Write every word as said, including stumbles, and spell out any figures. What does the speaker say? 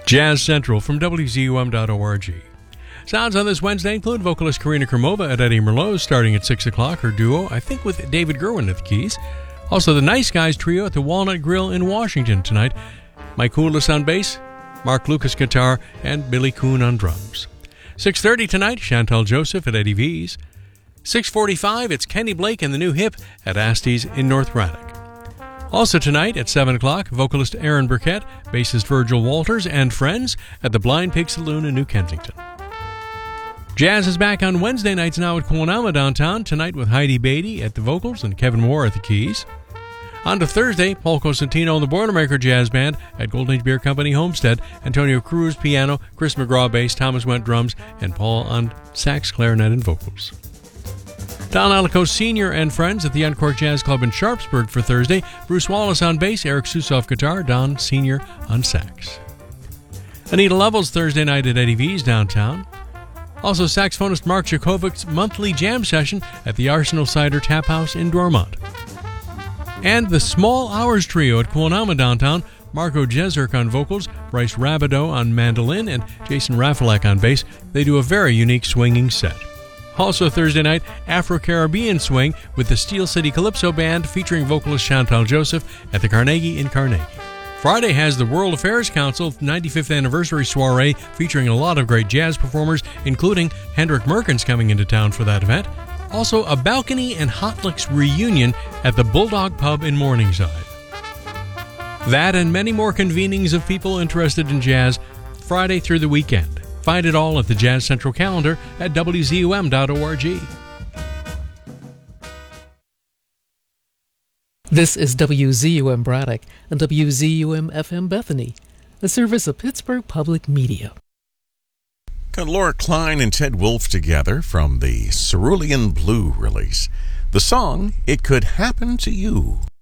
Jazz Central from W Z U M dot org. Sounds on this Wednesday include vocalist Karina Krumova at Eddie Merlot's starting at six o'clock, her duo, I think with David Gerwin at the keys. Also, the Nice Guys trio at the Walnut Grill in Washington tonight. Mike Houlis on bass, Mark Lucas guitar, and Billy Kuhn on drums. six thirty tonight, Chantal Joseph at Eddie V's. six forty-five, it's Kenny Blake and the New Hip at Asty's in North Braddock. Also tonight at seven o'clock, vocalist Aaron Burkett, bassist Virgil Walters, and friends at the Blind Pig Saloon in New Kensington. Jazz is back on Wednesday nights now at Quonama downtown, tonight with Heidi Beatty at the vocals and Kevin Moore at the keys. On to Thursday, Paul Cosentino and the Boilermaker Jazz Band at Golden Age Beer Company Homestead, Antonio Cruz piano, Chris McGraw bass, Thomas Wendt drums, and Paul on sax, clarinet, and vocals. Don Alico Senior and friends at the Uncorked Jazz Club in Sharpsburg for Thursday. Bruce Wallace on bass, Eric Susoff guitar, Don Senior on sax. Anita Lovell's Thursday night at Eddie V's downtown. Also saxophonist Mark Jakovic's monthly jam session at the Arsenal Cider Tap House in Dormont. And the Small Hours Trio at Quonama downtown. Marco Jezerk on vocals, Bryce Rabideau on mandolin, and Jason Rafalek on bass. They do a very unique swinging set. Also Thursday night, Afro-Caribbean Swing with the Steel City Calypso Band featuring vocalist Chantal Joseph at the Carnegie in Carnegie. Friday has the World Affairs Council ninety-fifth Anniversary Soiree featuring a lot of great jazz performers, including Hendrik Merkens coming into town for that event. Also a balcony and hot licks reunion at the Bulldog Pub in Morningside. That and many more convenings of people interested in jazz Friday through the weekend. Find it all at the Jazz Central calendar at W Z U M dot org. This is W Z U M Braddock and W Z U M F M Bethany, a service of Pittsburgh Public Media. Got Laura Klein and Ted Wolfe together from the Cerulean Blue release. The song, It Could Happen to You.